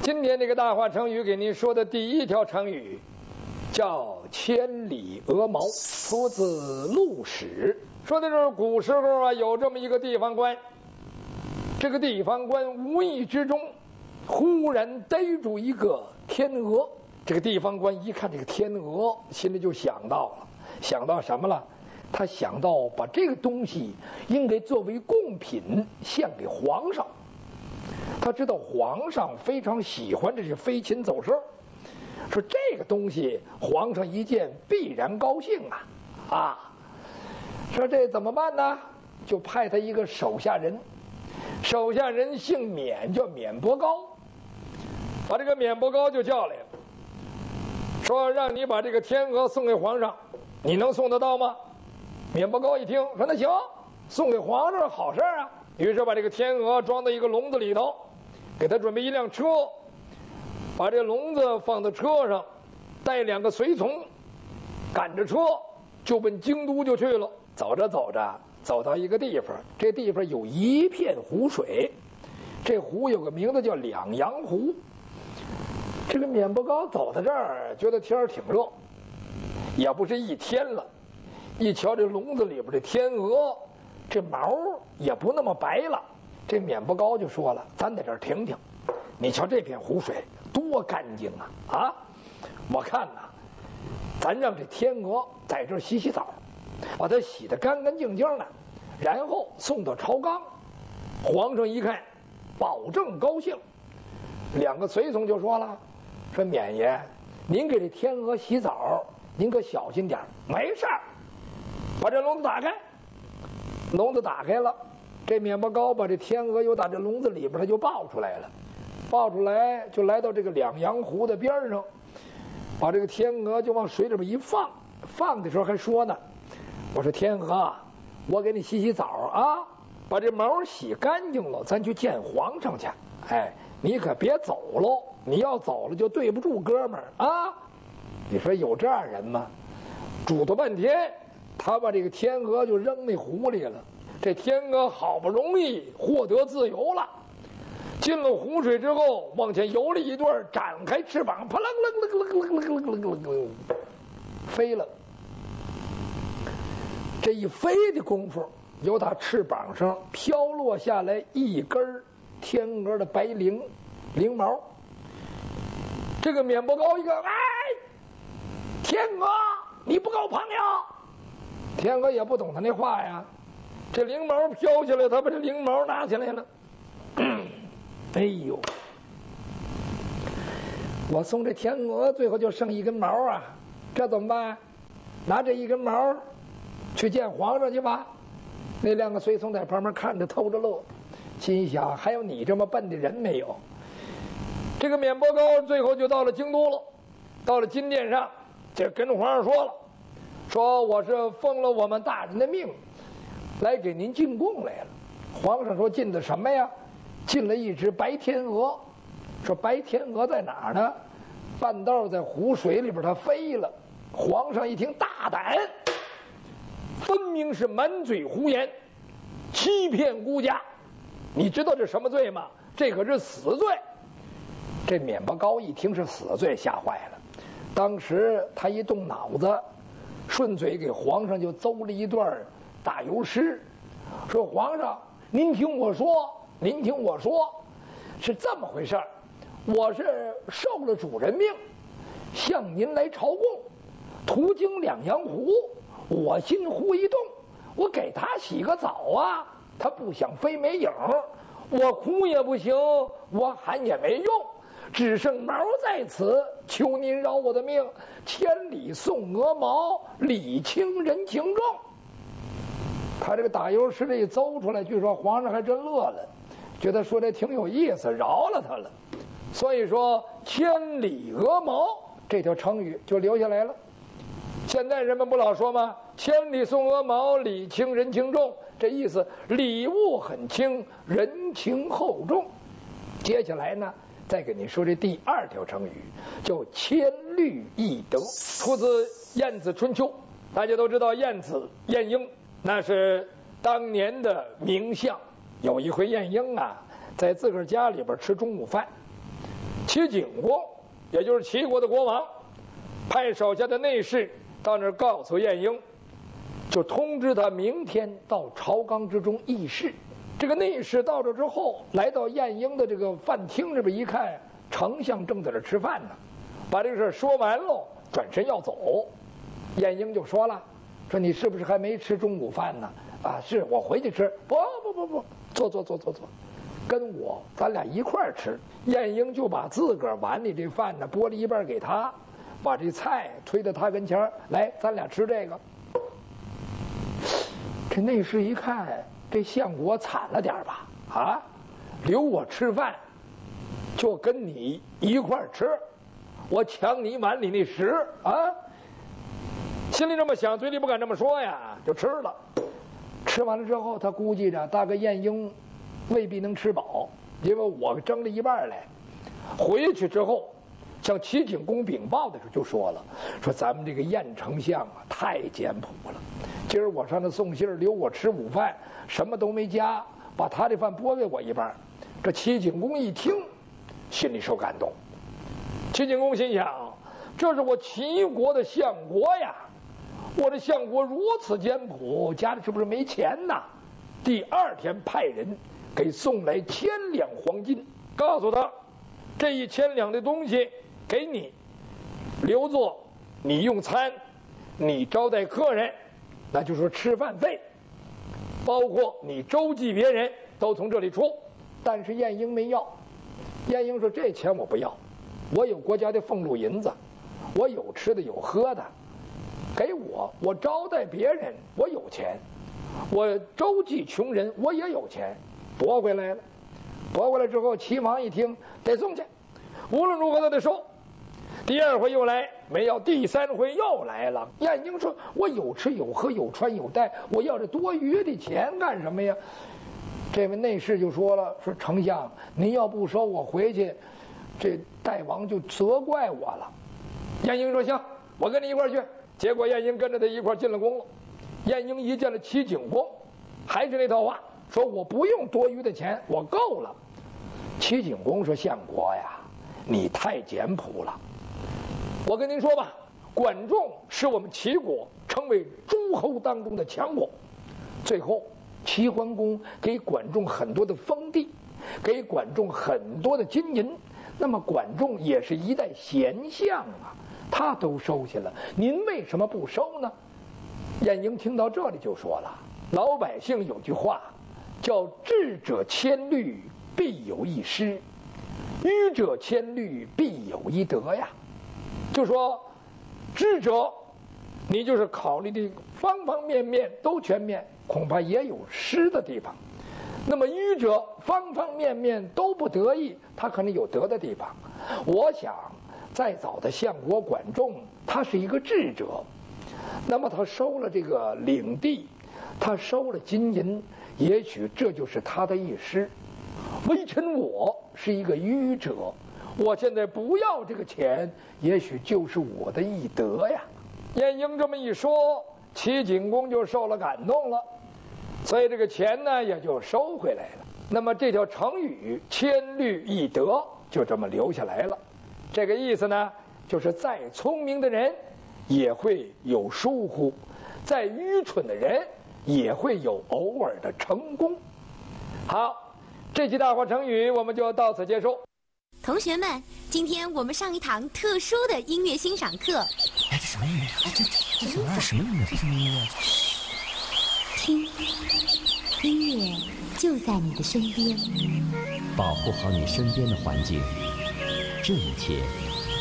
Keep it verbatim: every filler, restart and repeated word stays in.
今天这个大话成语给您说的第一条成语叫千里鹅毛，出自《陆史》，说的是古时候啊，有这么一个地方官，这个地方官无意之中忽然逮住一个天鹅。这个地方官一看这个天鹅，心里就想到了，想到什么了？他想到把这个东西应该作为贡品献给皇上。他知道皇上非常喜欢这是飞禽走兽，说这个东西皇上一见必然高兴啊啊！说这怎么办呢？就派他一个手下人，手下人姓免，叫免伯高，把这个免伯高就叫来了，说让你把这个天鹅送给皇上，你能送得到吗？免伯高一听说那行，送给皇上好事啊。于是把这个天鹅装到一个笼子里头，给他准备一辆车，把这笼子放到车上，带两个随从，赶着车就奔京都就去了。走着走着，走到一个地方，这地方有一片湖水，这湖有个名字叫两阳湖。这个免伯高走到这儿，觉得天儿挺热，也不是一天了。一瞧这笼子里边的天鹅，这毛也不那么白了。这免伯高就说了：“咱在这儿停停，你瞧这片湖水多干净啊！啊，我看呐，咱让这天鹅在这儿洗洗澡，把它洗得干干净净的，然后送到朝纲。皇上一看，保证高兴。”两个随从就说了：“说免爷，您给这天鹅洗澡，您可小心点，没事儿。把这笼子打开。”笼子打开了，这免伯高把这天鹅又打这笼子里边，他就抱出来了。抱出来就来到这个两阳湖的边上，把这个天鹅就往水里边一放。放的时候还说呢：“我说天鹅，我给你洗洗澡啊，把这毛洗干净了，咱去见皇上去。哎，你可别走喽，你要走了就对不住哥们儿啊。”你说有这样人吗？煮了半天，他把这个天鹅就扔那湖里了。这天鹅好不容易获得自由了，进了湖水之后往前游了一段，展开翅膀，啪楞楞楞楞楞楞楞楞，飞了。这一飞的功夫，由它翅膀上飘落下来一根天鹅的白翎翎毛。这个免伯高一个，哎，天鹅，你不够朋友。天鹅也不懂他那话呀，这翎毛飘起来，他把这翎毛拿起来了。哎呦，我送这天鹅最后就剩一根毛啊，这怎么办？拿这一根毛去见皇上去吧。那两个随从在旁边看着偷着乐，心想还有你这么笨的人没有？这个免伯高最后就到了京都了，到了金殿上，就跟皇上说了，说我是奉了我们大人的命来给您进贡来了。皇上说进的什么呀？进了一只白天鹅。说白天鹅在哪儿呢？半道在湖水里边它飞了。皇上一听大胆，分明是满嘴胡言，欺骗孤家。你知道这什么罪吗？这可是死罪。这免伯高一听是死罪，吓坏了。当时他一动脑子，顺嘴给皇上就诌了一段打油诗，说皇上您听我说，您听我说，是这么回事儿，我是受了主人命，向您来朝贡，途经两阳湖，我心忽一动，我给他洗个澡啊，他不想飞没影，我哭也不行，我喊也没用，只剩毛在此，求您饶我的命，千里送鹅毛，礼轻人情重。他这个打油诗这一诌出来，据说皇上还真乐了，觉得说这挺有意思，饶了他了。所以说千里鹅毛这条成语就留下来了。现在人们不老说吗？千里送鹅毛，礼轻人情重，这意思礼物很轻，人情厚重。接下来呢，再给您说这第二条成语，叫千虑一得，出自《晏子春秋》。大家都知道晏子晏婴，那是当年的名相。有一回晏婴啊，在自个儿家里边吃中午饭， 齐景公，也就是齐国的国王，派手下的内侍到那儿告诉晏婴，就通知他明天到朝纲之中议事。这个内侍到这之后，来到晏婴的这个饭厅这边一看，丞相正在这吃饭呢，把这个事说完喽，转身要走。晏婴就说了，说你是不是还没吃中午饭呢？啊，是我回去吃。不不不不，坐坐坐坐坐，跟我咱俩一块儿吃。晏婴就把自个儿碗里这饭呢拨了一半给他，把这菜推到他跟前儿来，咱俩吃这个。这内侍一看，这相国惨了点吧？啊，留我吃饭，就跟你一块儿吃，我抢你碗里那食啊！心里这么想，嘴里不敢这么说呀，就吃了。吃完了之后，他估计着大概晏婴未必能吃饱，因为我蒸了一半来。回去之后，向齐景公禀报的时候就说了，说咱们这个晏丞相啊太简朴了。今儿我上那送信儿，留我吃午饭，什么都没加，把他这饭拨给我一半。这齐景公一听，心里受感动。齐景公心想，这是我齐国的相国呀，我这相国如此简朴，家里是不是没钱呐？第二天派人给送来千两黄金，告诉他，这一千两的东西给你，留作你用餐，你招待客人，那就是说吃饭费，包括你周济别人都从这里出。但是晏婴没要，晏婴说这钱我不要，我有国家的俸禄银子，我有吃的有喝的，给我，我招待别人，我有钱，我周济穷人，我也有钱，夺回来了。夺回来之后，齐王一听得送去，无论如何都得收。第二回又来没要，第三回又来了。晏婴说：“我有吃有喝有穿有戴，我要这多余的钱干什么呀？”这位内侍就说了：“说丞相，您要不收，我回去，这大王就责怪我了。”晏婴说：“行，我跟你一块儿去。”结果晏婴跟着他一块儿进了宫了。晏婴一见了齐景公，还是那套话，说我不用多余的钱，我够了。齐景公说：“相国呀，你太简朴了。我跟您说吧，管仲使我们齐国成为诸侯当中的强国。最后，齐桓公给管仲很多的封地，给管仲很多的金银。那么管仲也是一代贤相啊，他都收下了，您为什么不收呢？”晏婴听到这里就说了，老百姓有句话叫智者千虑必有一失，愚者千虑必有一得呀。就说智者，你就是考虑的方方面面都全面，恐怕也有失的地方。那么愚者方方面面都不得意，他可能有得的地方。我想再早的相国管仲，他是一个智者，那么他收了这个领地，他收了金银，也许这就是他的一失。微臣我是一个愚者，我现在不要这个钱，也许就是我的一得呀。晏婴这么一说，齐景公就受了感动了，所以这个钱呢也就收回来了。那么这条成语千虑一得就这么留下来了。这个意思呢，就是再聪明的人也会有疏忽，再愚蠢的人也会有偶尔的成功。好，这期大话成语我们就到此结束。 同学们，今天我们上一堂特殊的音乐欣赏课。 哎，这什么音乐？哎，这这这这什么音乐？这什么音乐？ 听，音乐就在你的身边。 保护好你身边的环境，这一切